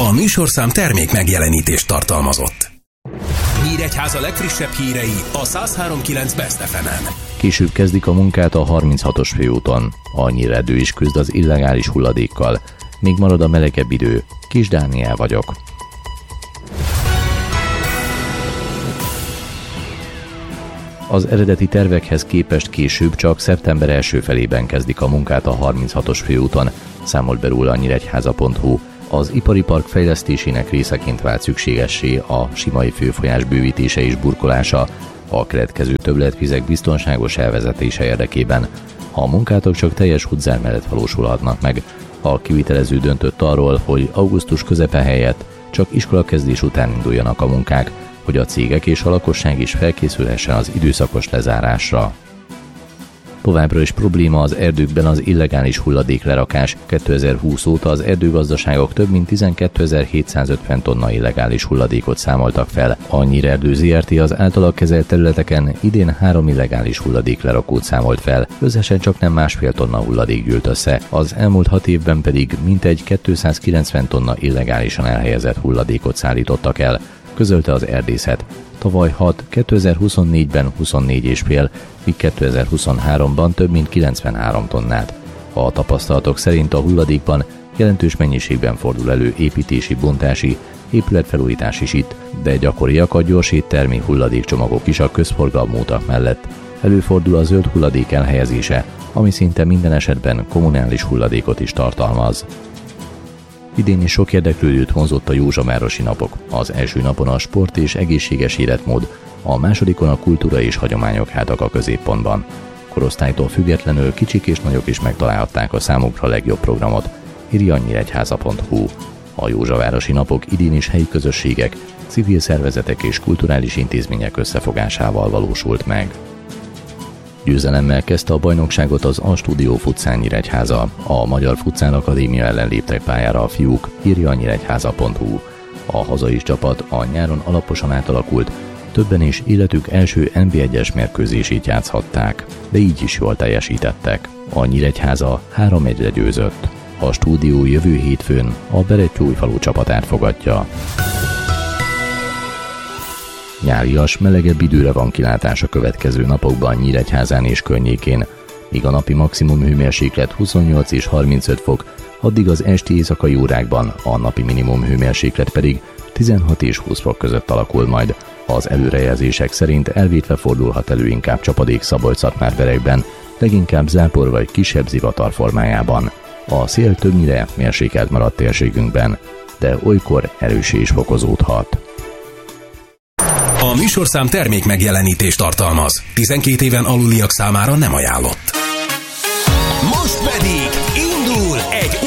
A műsorszám termék megjelenítést tartalmazott. Nyíregyháza legfrissebb hírei a 103.9 Best FM-en. Később kezdik a munkát a 36-os főúton. A Nyíredő is küzd az illegális hulladékkal. Még marad a melegebb idő. Kis Dániel vagyok. Az eredeti tervekhez képest később csak szeptember első felében kezdik a munkát a 36-os főúton, számolt be róla a nyíregyháza.hu. Az ipari park fejlesztésének részeként vált szükségessé a Simai főfolyás bővítése és burkolása, a keletkező többletvizek biztonságos elvezetése érdekében. A munkátok csak teljes hutzár mellett valósulhatnak meg. A kivitelező döntött arról, hogy augusztus közepe helyett csak iskolakezdés után induljanak a munkák, hogy a cégek és a lakosság is felkészülhessen az időszakos lezárásra. Továbbra is probléma az erdőkben az illegális hulladéklerakás. 2020 óta az erdőgazdaságok több mint 12.750 tonna illegális hulladékot számoltak fel. A Nyírerdő Zrt. Az általa kezelt területeken idén 3 illegális hulladéklerakót számolt fel, összesen csak nem 1,5 tonna hulladék gyűlt össze. Az elmúlt 6 évben pedig mintegy 290 tonna illegálisan elhelyezett hulladékot szállítottak el, közölte az erdészet. Tavaly 6, 2024-ben 24,5, míg 2023-ban több mint 93 tonnát. A tapasztalatok szerint a hulladékban jelentős mennyiségben fordul elő építési, bontási, épületfelújítás is itt, de gyakoriak a gyors éttermi hulladékcsomagok is a közforgalmú utak mellett. Előfordul a zöld hulladék elhelyezése, ami szinte minden esetben kommunális hulladékot is tartalmaz. Idén is sok érdeklődőt vonzott a Józsavárosi napok. Az első napon a sport és egészséges életmód, a másodikon a kultúra és hagyományok álltak a középpontban. Korosztálytól függetlenül kicsik és nagyok is megtalálhatták a számukra legjobb programot, írja a nyíregyháza.hu. A Józsavárosi napok idén is helyi közösségek, civil szervezetek és kulturális intézmények összefogásával valósult meg. Győzelemmel kezdte a bajnokságot az A-Studio Futsal Nyíregyháza. A Magyar Futsal Akadémia ellen léptek pályára a fiúk, írja a nyíregyháza.hu. A hazai csapat a nyáron alaposan átalakult, többen is életük első NB1-es mérkőzését játszhatták, de így is jól teljesítettek. A Nyíregyháza 3-1-re győzött. A stúdió jövő hétfőn a Berettyóújfalu csapatát fogadja. Nyárias, melegebb időre van kilátás a következő napokban Nyíregyházán és környékén. Míg a napi maximum hőmérséklet 28 és 35 fok, addig az esti éjszakai órákban a napi minimum hőmérséklet pedig 16 és 20 fok között alakul majd. Az előrejelzések szerint elvétve fordulhat elő inkább csapadék Szabolcs-Szatmár-Berekben, leginkább zápor vagy kisebb zivatar formájában. A szél többnyire mérsékelt maradt térségünkben, de olykor erőssé is fokozódhat. A műsorszám termék megjelenítést tartalmaz. 12 éven aluliak számára nem ajánlott. Most pedig indul egy